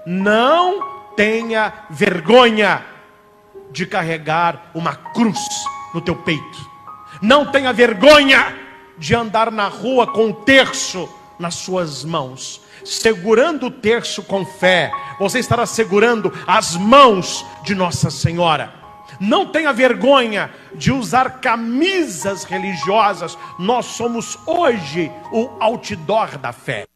Não tenha vergonha de carregar uma cruz no teu peito. Não tenha vergonha de andar na rua com um terço nas suas mãos. Segurando o terço com fé, você estará segurando as mãos de Nossa Senhora. Não tenha vergonha de usar camisas religiosas. Nós somos hoje o outdoor da fé.